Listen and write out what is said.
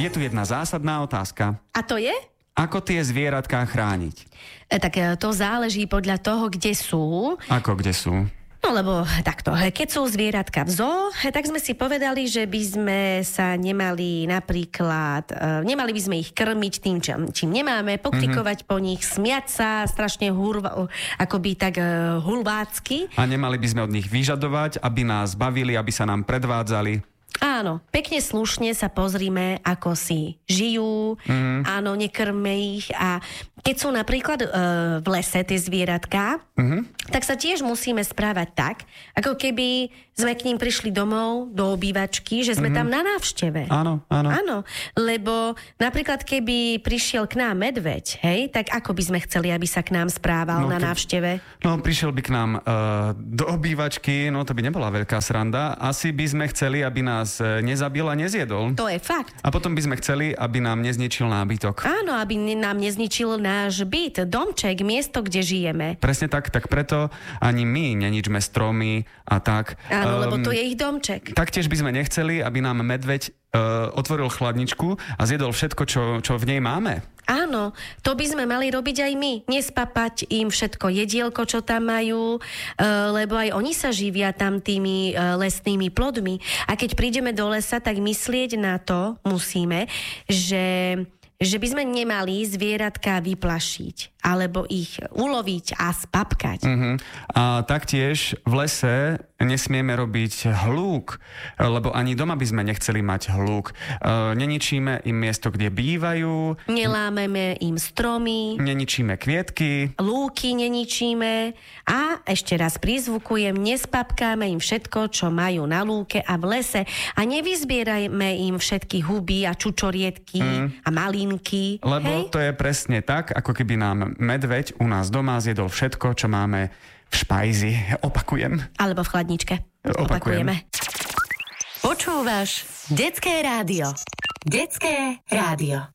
je tu jedna zásadná otázka. A to je? Ako tie zvieratká chrániť? Tak to záleží podľa toho, kde sú. Ako kde sú? No lebo takto, keď sú zvieratka v zoo, tak sme si povedali, že by sme sa nemali napríklad, nemali by sme ich krmiť tým, čím nemáme, pokrikovať po nich, smiať sa strašne akoby tak hulvácky. A nemali by sme od nich vyžadovať, aby nás bavili, aby sa nám predvádzali. Áno, pekne slušne sa pozrime, ako si žijú, áno, nekrme ich a keď sú napríklad v lese tie zvieratká, tak sa tiež musíme správať tak, ako keby sme k ním prišli domov, do obývačky, že sme tam na návšteve. Áno, áno. Áno, lebo napríklad keby prišiel k nám medveď, hej, tak ako by sme chceli, aby sa k nám správal na návšteve? No, prišiel by k nám do obývačky, no to by nebola veľká sranda. Asi by sme chceli, aby nás nezabil a nezjedol. To je fakt. A potom by sme chceli, aby nám nezničil nábytok. Áno, aby nám nezničil náš byt, domček, miesto, kde žijeme. Presne tak, tak preto ani my neničme stromy a tak. Áno, lebo to je ich domček. Taktiež by sme nechceli, aby nám medveď otvoril chladničku a zjedol všetko, čo v nej máme. Áno, to by sme mali robiť aj my. Nespapať im všetko jedielko, čo tam majú, lebo aj oni sa živia tam tými lesnými plodmi. A keď prídeme do lesa, tak myslieť na to musíme, že by sme nemali zvieratka vyplašiť alebo ich uloviť a spapkať. A taktiež v lese nesmieme robiť hluk, lebo ani doma by sme nechceli mať hluk. Neničíme im miesto, kde bývajú. Nelámeme im stromy. Neničíme kvietky. Lúky neničíme. A ešte raz prizvukujem, nespapkáme im všetko, čo majú na lúke a v lese. A nevyzbierajme im všetky huby a čučoriedky a malinky. Lebo to je presne tak, ako keby nám medveď u nás doma zjedol všetko, čo máme v špajzi. Opakujem. Alebo v chladničke. Opakujeme. Počúvaš Detské rádio. Detské rádio.